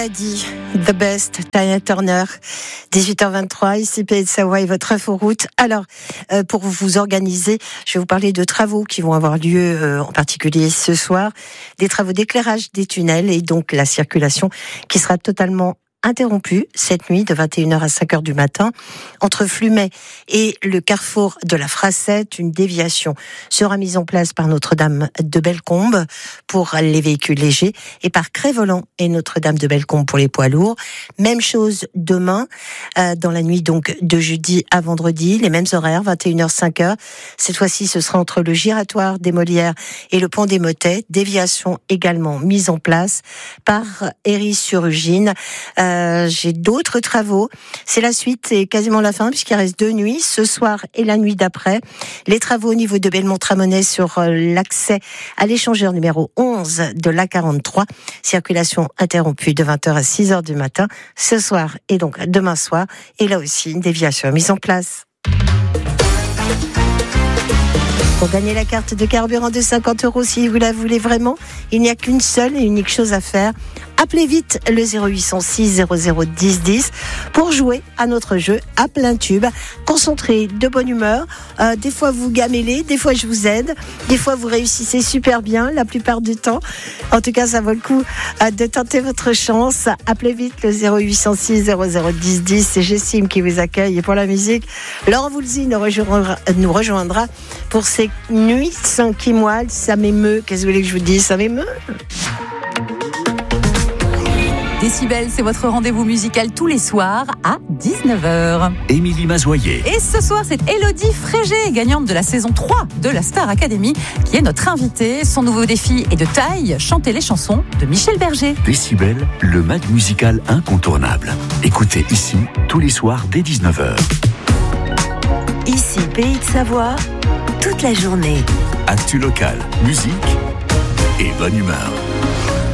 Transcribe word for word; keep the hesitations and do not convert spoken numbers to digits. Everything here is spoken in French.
Dit The Best, Tina Turner, dix-huit heures vingt-trois, ici Pays de Savoie et votre inforoute. Alors, euh, pour vous organiser, je vais vous parler de travaux qui vont avoir lieu euh, en particulier ce soir, des travaux d'éclairage des tunnels et donc la circulation qui sera totalement interrompu cette nuit de vingt et une heures à cinq heures du matin entre Flumet et le carrefour de la Fracette. Une déviation sera mise en place par Notre-Dame de Bellecombe pour les véhicules légers et par Crévolant et Notre-Dame de Bellecombe pour les poids lourds. Même chose demain, euh, dans la nuit donc de jeudi à vendredi, les mêmes horaires, vingt et une heures cinq heures. Cette fois-ci, ce sera entre le giratoire des Molières et le pont des Motets. Déviation également mise en place par Héry-sur-Ugine. Euh, Euh, j'ai d'autres travaux. C'est la suite et quasiment la fin puisqu'il reste deux nuits, ce soir et la nuit d'après. Les travaux au niveau de Belmont-Tramonest sur euh, l'accès à l'échangeur numéro onze de l'A quarante-trois. Circulation interrompue de vingt heures à six heures du matin ce soir et donc demain soir. Et là aussi, une déviation mise en place. Pour gagner la carte de carburant de cinquante euros, si vous la voulez vraiment, il n'y a qu'une seule et unique chose à faire. Appelez vite le zéro huit cent six zéro zéro dix dix pour jouer à notre jeu à plein tube. Concentré, de bonne humeur. Euh, des fois vous gamellez, des fois je vous aide, des fois vous réussissez super bien, la plupart du temps. En tout cas, ça vaut le coup euh, de tenter votre chance. Appelez vite le zéro huit cent six zéro zéro dix dix. C'est Jessime qui vous accueille. Et pour la musique, Laurent Voulzy nous rejoindra, nous rejoindra pour ces nuits sans qui moelle. Ça m'émeut. Qu'est-ce que vous voulez que je vous dise? Ça m'émeut. Décibel, c'est votre rendez-vous musical tous les soirs à dix-neuf heures. Émilie Mazoyer. Et ce soir, c'est Élodie Frégé, gagnante de la saison trois de la Star Academy, qui est notre invitée. Son nouveau défi est de taille, chanter les chansons de Michel Berger. Décibel, le mag musical incontournable. Écoutez ici, tous les soirs dès dix-neuf heures. Ici, Pays de Savoie, toute la journée. Actu local, musique et bonne humeur.